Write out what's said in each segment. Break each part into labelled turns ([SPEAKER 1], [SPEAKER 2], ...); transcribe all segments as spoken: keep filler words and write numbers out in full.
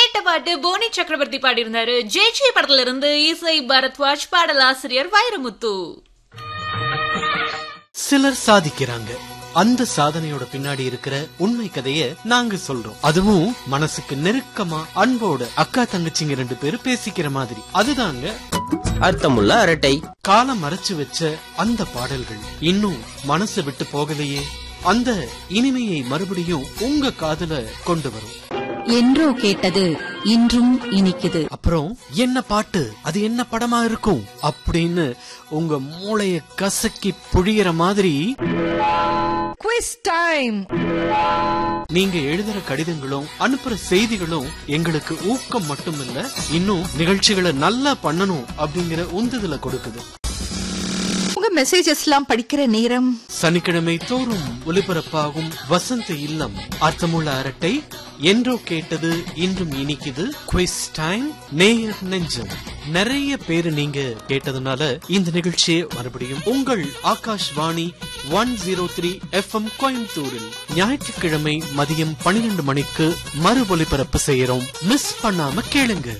[SPEAKER 1] கேட்ட பாட்டு போனி சக்கரவர்த்தி பாடியிருந்தாரு. ஜெய்ஜி படத்துல இருந்து இசை பரத்வாஜ், பாடலாசிரியர் வைரமுத்து.
[SPEAKER 2] சிலர் சாதிக்கிறாங்க, அந்த சாதனையோட பின்னாடி இருக்கிற உண்மை கதைய நாங்க சொல்றோம். அதுவும் மனசுக்கு நெருக்கமா அன்போட அக்கா தங்கச்சிங்க ரெண்டு பேரும் பேசிக்கிற மாதிரி. அதுதாங்க
[SPEAKER 3] அர்த்தமுள்ள அரட்டை.
[SPEAKER 2] காலம் மறைச்சு வச்ச அந்த பாடல்கள் இன்னும் மனசை விட்டு போகலையே, அந்த இனிமையை மறுபடியும் உங்க காதுல கொண்டு வரும்.
[SPEAKER 4] என்றோ கேட்டது இன்றும் இனிக்குது.
[SPEAKER 2] அப்புறம் என்ன பாட்டு, அது என்ன படமா இருக்கும் அப்படின்னு உங்க மூளைய கசக்கி புழியற மாதிரி
[SPEAKER 4] குவிஸ் டைம்.
[SPEAKER 2] நீங்க எழுதுற கடிதங்களும் அனுப்புற செய்திகளும் எங்களுக்கு ஊக்கம் மட்டும் இல்ல, இன்னும் நிகழ்ச்சிகளை நல்லா பண்ணணும் அப்படிங்கிற உந்துதலை கொடுக்குது.
[SPEAKER 4] உங்க மெசேஜஸ் எல்லாம் படிக்கிற நேரம்
[SPEAKER 2] சனிக்கிழமை தோறும் ஒலிபரப்பாகும் வசந்த இல்லம், அர்த்தமுள்ள அரட்டை, என்றோ கேட்டது இன்றும் இனிக்குது, குவிஸ் டைம், நேயர் நெஞ்சம். நிறைய பேரு நீங்க கேட்டதுனால இந்த நிகழ்ச்சியை மறுபடியும் உங்கள் Akashvani one zero three F M கோயம்புத்தூரில் ஞாயிற்றுக்கிழமை மதியம் பன்னிரண்டு மணிக்கு மறு ஒலிபரப்பு செய்யறோம். மிஸ் பண்ணாம கேளுங்க.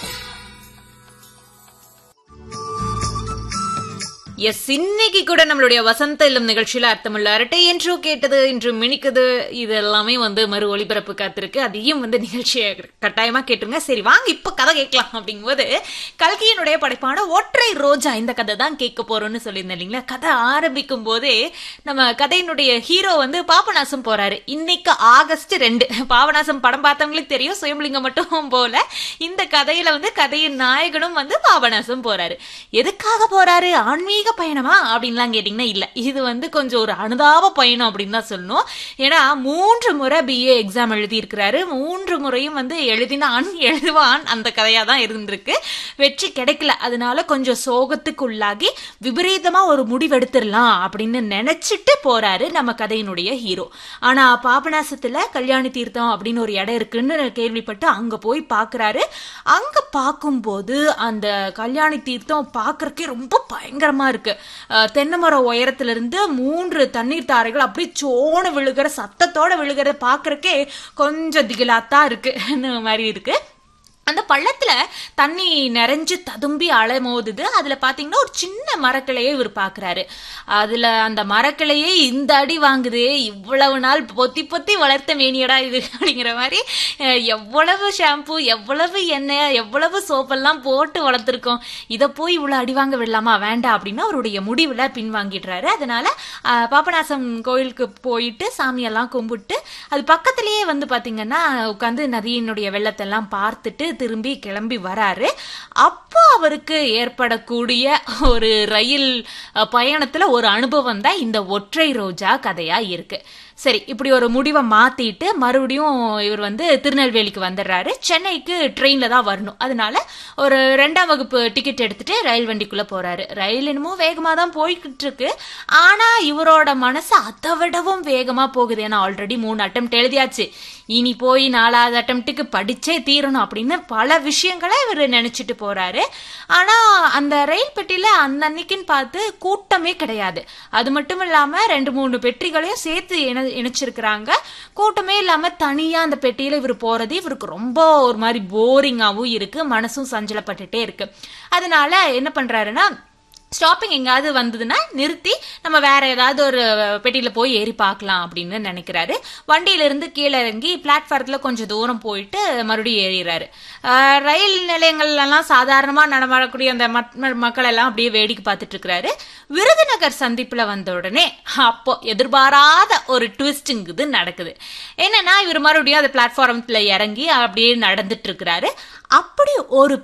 [SPEAKER 1] எஸ், இன்னைக்கு கூட நம்மளுடைய வசந்த இல்லம் நிகழ்ச்சியில அர்த்தமுள்ள அரட்டை, என்றோ கேட்டது இன்று மினிக்குது, இது எல்லாமே வந்து மறு ஒளிபரப்பு காத்திருக்கு. அதையும் வந்து நிகழ்ச்சியை கட்டாயமா கேட்டுருங்க. சரி வாங்க இப்ப கதை கேட்கலாம். அப்படிங்கும்போது கல்கியினுடைய படைப்பான ஒற்றை ரோஜா, இந்த கதை தான் கேட்க போறோம்னு சொல்லியிருந்தேன் இல்லைங்களா. கதை ஆரம்பிக்கும் போதே நம்ம கதையினுடைய ஹீரோ வந்து பாபநாசம் போறாரு. இன்னைக்கு ஆகஸ்ட் ரெண்டு. பாபநாசம் படம் பார்த்தவங்களுக்கு தெரியும், சுயம்பலிங்கம் மட்டும் போல இந்த கதையில வந்து கதையின் நாயகனும் வந்து பாபநாசம் போறாரு. எதுக்காக போறாரு? ஆன்மீக பயணமா அப்படின்லாம் கேட்டீங்கன்னா இல்ல, இது வந்து கொஞ்சம் ஒரு அனுதாப பயணம் அப்படின்னு தான் சொல்லணும். ஏன்னா மூன்று முறை பிஏ எக்ஸாம் எழுதி இருக்கிறாரு. மூன்று முறையும் வந்து எழுதினான் எழுதுவான் அந்த கதையா தான் இருந்திருக்கு. வெற்றி கிடைக்கல. அதனால கொஞ்சம் சோகத்துக்குள்ளாகி விபரீதமா ஒரு முடிவெடுத்துடலாம் அப்படின்னு நினைச்சிட்டு போறாரு நம்ம கதையினுடைய ஹீரோ. ஆனா பாபநாசத்துல கல்யாணி தீர்த்தம் அப்படின்னு ஒரு இடம் இருக்குன்னு கேள்விப்பட்டு அங்க போய் பாக்குறாரு. அங்க பார்க்கும்போது அந்த கல்யாணி தீர்த்தம் பாக்குறதுக்கே ரொம்ப பயங்கரமா இருக்கு. தென்னை மரம் உயரத்துல இருந்து மூன்று தண்ணீர் தாரைகள் அப்படி சோன விழுகிற சத்தத்தோட விழுகிறத பாக்குறக்கே கொஞ்சம் திகிலாத்தா இருக்கு மாதிரி இருக்கு. அந்த பள்ளத்துல தண்ணி நிறைஞ்சு ததும்பி அலைமோதுது. அதுல பாத்தீங்கன்னா ஒரு சின்ன மரக்கிளையே இவர் பாக்குறாரு. அதுல அந்த மரக்கிளையே இந்த அடி வாங்குதே, இவ்வளவு நாள் பொத்தி பொத்தி வளர்த்த மேனியடா இது அப்படிங்கிற மாதிரி. எவ்வளவு ஷாம்பு, எவ்வளவு எண்ணெய், எவ்வளவு சோப்பெல்லாம் போட்டு வளர்த்துருக்கோம், இதை போய் இவ்வளவு அடி வாங்க விடலாமா, வேண்டாம் அப்படின்னு அவருடைய முடிவுல பின்வாங்கிடுறாரு. அதனால பாபநாசம் கோயிலுக்கு போயிட்டு சாமியெல்லாம் கும்பிட்டு அது பக்கத்திலேயே வந்து பாத்தீங்கன்னா உட்காந்து நதியினுடைய வெள்ளத்தெல்லாம் பார்த்துட்டு திரும்பி கிளம்பி வராரு. அப்போ அவருக்கு ஏற்படக்கூடிய ஒரு ரயில் பயணத்துல ஒரு அனுபவம் தான் இந்த ஒற்றை ரோஜா கதையா இருக்கு. சரி, இப்படி ஒரு முடிவை மாத்திட்டு மறுபடியும் இவர் வந்து திருநெல்வேலிக்கு வந்துடுறாரு. சென்னைக்கு ட்ரெயின்ல தான் வரணும். அதனால ஒரு ரெண்டாம் வகுப்பு டிக்கெட் எடுத்துட்டு ரயில் வண்டிக்குள்ள போறாரு. ரயில் என்னமோ வேகமா தான் போய்கிட்டு இருக்கு. ஆனா இவரோட மனசு அதை விடவும் வேகமா போகுது. ஏன்னா ஆல்ரெடி மூணு அட்டெம்ப்ட் எழுதியாச்சு, இனி போய் நாலாவது அட்டெம்ப்டுக்கு படிச்சே தீரணும் அப்படின்னு பல விஷயங்களை இவர் நினைச்சிட்டு போறாரு. ஆனா அந்த ரயில் பெட்டியில அந்த அன்னைக்குன்னு பார்த்து கூட்டமே கிடையாது. அது மட்டும் இல்லாம ரெண்டு மூணு பெட்டிகளையும் சேர்த்து இணைச்சிருக்கிறாங்க. கூட்டமே இல்லாம தனியா அந்த பெட்டியில இவர் போறது இவருக்கு ரொம்ப ஒரு மாதிரி போரிங்காவும் இருக்கு. மனசும் சஞ்சலப்பட்டுட்டே இருக்கு. அதனால என்ன பண்றாருன்னா, ஸ்டாப்பிங் எங்காவது வந்ததுன்னா நிறுத்தி நம்ம வேற ஏதாவது ஒரு பெட்டியில போய் ஏறி பார்க்கலாம் அப்படின்னு நினைக்கிறாரு. வண்டியில இருந்து கீழே இறங்கி பிளாட்ஃபாரத்துல கொஞ்சம் தூரம் போயிட்டு மறுபடியும் ஏறிறாரு. ரயில் நிலையங்கள்ல எல்லாம் சாதாரணமா நடமாடக்கூடிய அந்த மக்கள் எல்லாம் அப்படியே வேடிக்கை பார்த்துட்டு இருக்கிறாரு. விருதுநகர் சந்திப்புல வந்த உடனே அப்போ எதிர்பாராத ஒரு ட்விஸ்ட்ங்குது நடக்குது. என்னன்னா இவர் மறுபடியும் அந்த பிளாட்ஃபாரத்துல இறங்கி அப்படியே நடந்துட்டு இருக்கிறாரு. அப்படி ஒரு